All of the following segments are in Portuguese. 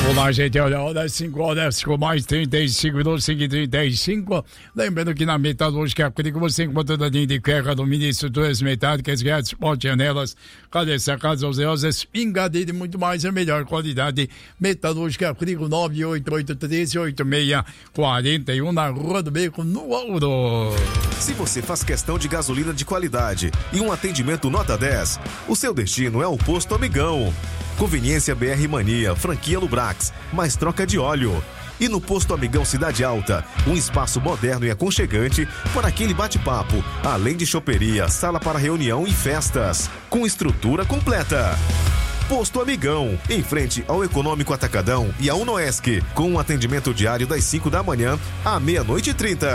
Vamos lá, gente, olha, 5 horas com mais 35 minutos, 5h35. Lembrando que na Metalúrgica Acrílica você encontra a linha de guerra do ministro das metálicas, grades, porte-janelas, cabeça, casa, osas, pingadeira e muito mais, a melhor qualidade. Metalúrgica Acrílica 988138641 na Rua do Beco, no Ouro. Se você faz questão de gasolina de qualidade e um atendimento nota 10, o seu destino é o Posto Amigão. Conveniência BR Mania, franquia Lubrax, mais troca de óleo. E no Posto Amigão Cidade Alta, um espaço moderno e aconchegante para aquele bate-papo, além de choperia, sala para reunião e festas, com estrutura completa. Posto Amigão, em frente ao Econômico Atacadão e ao Unoesc, com um atendimento diário das 5 da manhã à 00:30.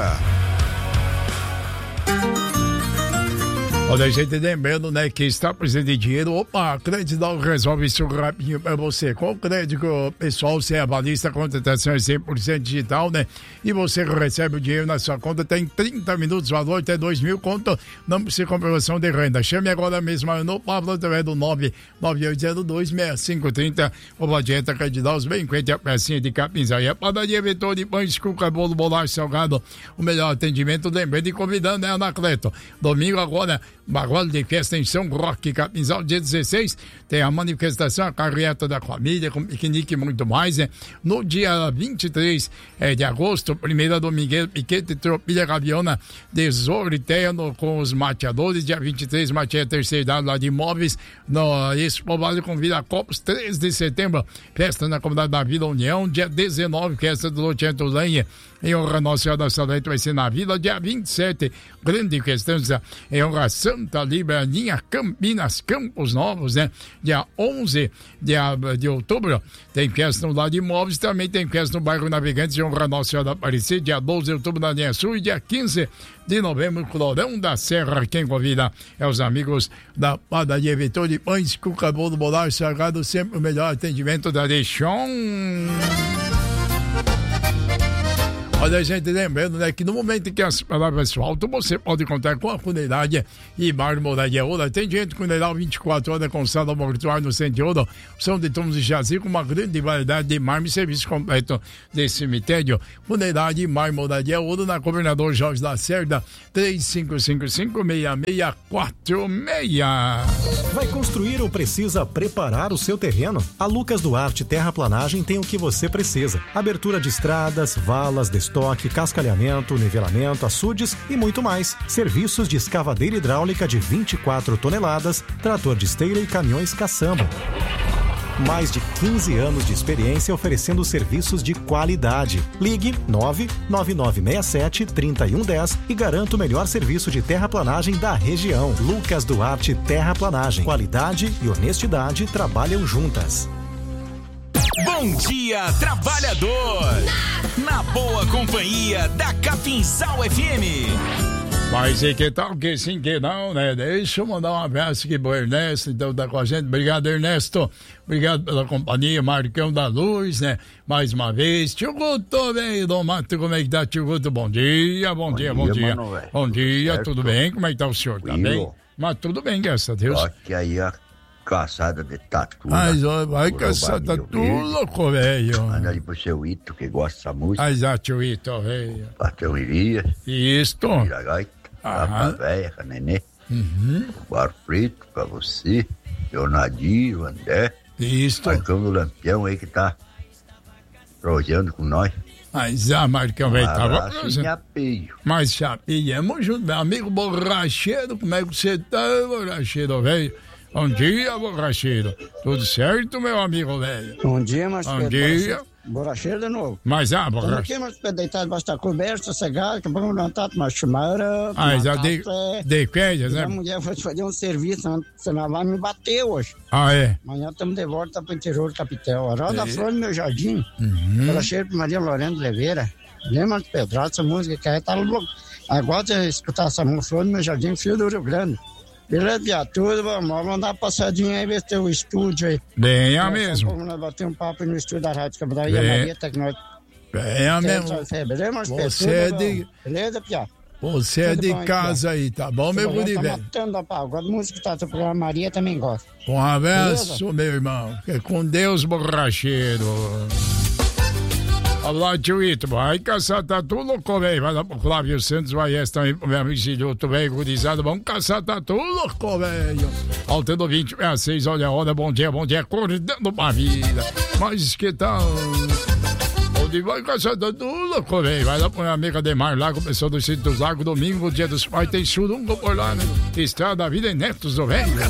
Olha, a gente lembrando, né, que está precisando de dinheiro. Opa, Credidal resolve isso rapidinho para você. Com o crédito pessoal, você avalista, a contratação é 100% digital, né? E você recebe o dinheiro na sua conta, tem 30 minutos, valor até 2.000, conta, não precisa comprovação de renda. Chame agora mesmo no Pablo, através do 998026530. O dieta Credidal, bem em a pecinha de capinzal. E a padaria Vetor de pães, cuca, bolo, bolacha, salgado, o melhor atendimento, lembrando e convidando, né, Anacleto. Domingo agora, Bagulho de festa em São Roque, Capinzal, dia 16, tem a manifestação, a carreata da família, com piquenique e muito mais, né? No dia 23 de agosto, primeira Domingueira, Piquete, Tropilha, Gaviona, Desoriteia com os mateadores, dia 23, mateia terceira idade lá de imóveis, no Expo Vale convida a Copos, 3 de setembro, festa na comunidade da Vila União, dia 19, festa do Lotiento Lenha, em honra Nossa Senhora da Salete, vai ser na Vila, dia 27, grande questão, em honra Santa Libraninha, Campinas, Campos Novos, né? Dia 11 de outubro, tem festa no lado de imóveis, também tem festa no bairro Navegantes, em honra Nossa Senhora da Aparecida, dia 12 de outubro na linha Sul, e dia 15 de novembro, Clorão da Serra. Quem convida é os amigos da padaria Vetor de Pães, cuca, bolo, bolacha, salgado, sempre o melhor atendimento da Deixon. Olha, gente, lembrando, né, que no momento em que as palavras faltam, você pode contar com a Funerária e Moradia Ouro. Tem gente funeral 24 horas com sala mortuária no Centro de Ouro. São de tons de jazi com uma grande variedade de mármore e serviço completo de cemitério. Funerária e Moradia Ouro na Governador Jorge Lacerda, 3555-6646. Vai construir ou precisa preparar o seu terreno? A Lucas Duarte Terraplanagem tem o que você precisa. Abertura de estradas, valas, estoque, cascalhamento, nivelamento, açudes e muito mais. Serviços de escavadeira hidráulica de 24 toneladas, trator de esteira e caminhões caçamba. Mais de 15 anos de experiência oferecendo serviços de qualidade. Ligue 99967-3110 e garanta o melhor serviço de terraplanagem da região. Lucas Duarte Terraplanagem. Qualidade e honestidade trabalham juntas. Bom dia, trabalhador! Na boa companhia da Capinzal FM. Mas e que tal que sim, que não, né? Deixa eu mandar um abraço aqui pro Ernesto, então tá com a gente. Obrigado, Ernesto. Obrigado pela companhia, Marcão da Luz, né? Mais uma vez. Tio Guto, velho do Mato, como é que tá, Tio Guto? Bom dia, bom dia. Mano, bom dia, certo? Tudo bem? Como é que tá o senhor? Tá bem? Mas tudo bem, graças a Deus. Toque aí a caçada de tatu. Mas vai caçar tatu, louco, velho. Manda ali pro seu Ito, que gosta dessa música. Mas já, tio Ito, velho. Pateu Irias. Isto. Piragaita. Pra velha, a nenê. O Bar Frito pra você. Leonardo, André. Isto. Marcão do Lampião aí que tá projeando com nós. Mas já, Marcão, velho, tava. Mas chapinhamos junto, meu amigo borracheiro. Como é que você tá, borracheiro, velho? Bom dia, borracheiro. Tudo certo, meu amigo, velho? Bom dia, Marcelo. Bom dia. Borracheiro de novo. Mas, borracheiro. Estamos aqui, Marcelo, deitado debaixo da coberta, sossegado, que vamos levantar, tomar chumara. Já de férias, né? A mulher foi fazer um serviço, senão vai me bater hoje. É? Amanhã estamos de volta pro interior do Capitel. A Roda Flor no meu jardim. Borracheiro pro Maria Lorena de Oliveira. Lembra de Pedrado, essa música que aí tá louco. Agora de escutar essa Flor no meu jardim, filho do Rio Grande. Beleza, viatura, vamos dar uma passadinha aí, ver se tem o estúdio aí. Venha mesmo. Vamos bater um papo no estúdio da Rádio Capital e a Maria, que nós... Venha mesmo. Beleza, você é de... Beleza, Piá? Você é de casa aí, tá bom, meu guri Tá velho? matando a pau. Gosto de música que tá do programa Maria, também gosto. Um abraço, meu irmão. É com Deus, borracheiro. Olá, tio Ito. Vai caçar tatu, louco, velho. Vai lá pro Flávio Santos, vai essa também pro meu amigo Silhoto, velho, gurizada. Vamos caçar tatu, louco, velho. Altendo 2066, olha a hora, bom dia, acordando pra vida. Mas que tal? Onde vai caçar tatu, louco, velho? Vai lá pro meu amigo Ademar, lá, começou do Sítio dos Lagos, domingo, dia dos pais, tem surungo por lá, né? Estrada da Vida e Netos do Velho.